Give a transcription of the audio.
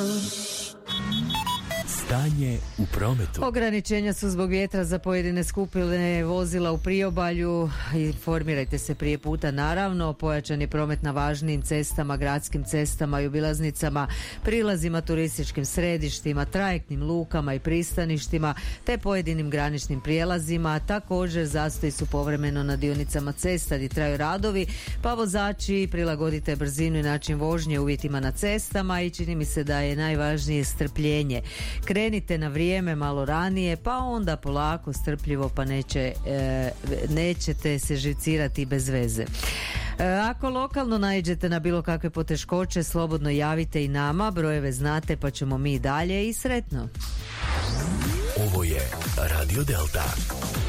Stanje u prometu. Ograničenja su zbog vjetra za pojedine skupine vozila u priobalju. Informirajte se prije puta, naravno. Pojačan je promet na važnijim cestama, gradskim cestama i obilaznicama, prilazima turističkim središtima, trajektnim lukama i pristaništima, te pojedinim graničnim prijelazima. Također zastoji su povremeno na dionicama cesta gdje traju radovi, pa vozači prilagodite brzinu i način vožnje uvjetima na cestama i čini mi se da je najvažnije strpljenje. Krenite na vrijeme malo ranije, pa onda polako, strpljivo, pa nećete se živcirati bez veze. Ako lokalno naiđete na bilo kakve poteškoće, slobodno javite i nama, brojeve znate pa ćemo mi dalje i sretno. Ovo je Radio Delta.